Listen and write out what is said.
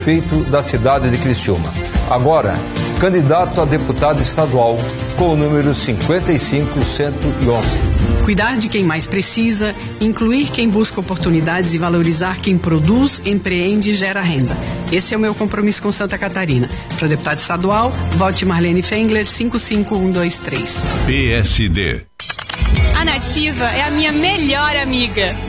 prefeito da cidade de Criciúma. Agora, candidato a deputado estadual com o número 55111. Cuidar de quem mais precisa, incluir quem busca oportunidades e valorizar quem produz, empreende e gera renda. Esse é o meu compromisso com Santa Catarina. Para deputado estadual, vote Marlene Fengler 55123. PSD. A Nativa é a minha melhor amiga.